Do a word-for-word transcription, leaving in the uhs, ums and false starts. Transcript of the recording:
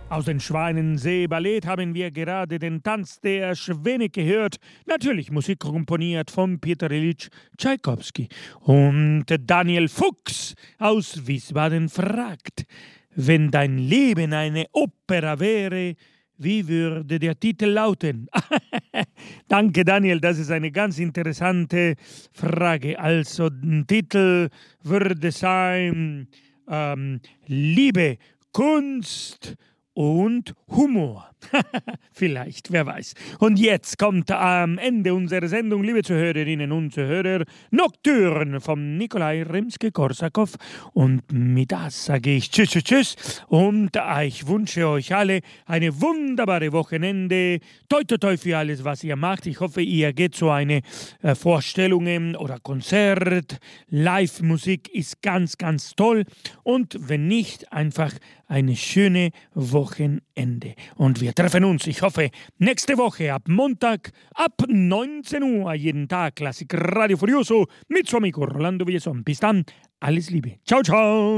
Aus dem Schweinensee-Ballett haben wir gerade den Tanz der Schwäne gehört. Natürlich Musik komponiert von Peter Ilyich Tschaikowski. Und Daniel Fuchs aus Wiesbaden fragt, wenn dein Leben eine Opera wäre, wie würde der Titel lauten? Danke, Daniel, das ist eine ganz interessante Frage. Also, der Titel würde sein ähm, Liebe, Kunst und Humor. Vielleicht, wer weiß. Und jetzt kommt am Ende unserer Sendung, liebe Zuhörerinnen und Zuhörer, Nocturne von Nikolai Rimsky-Korsakow. Und mit das sage ich Tschüss, Tschüss, Tschüss. Und ich wünsche euch alle eine wunderbare Wochenende. Toi, toi, toi für alles, was ihr macht. Ich hoffe, ihr geht zu einer äh, Vorstellung oder Konzert. Live-Musik ist ganz, ganz toll. Und wenn nicht, einfach eine schöne Wochenende. Und wir treffen uns, ich hoffe, nächste Woche ab Montag ab neunzehn Uhr jeden Tag Klassik Radio Furioso mit suo amico Rolando Villazon. Bis dann, alles Liebe. Ciao, ciao.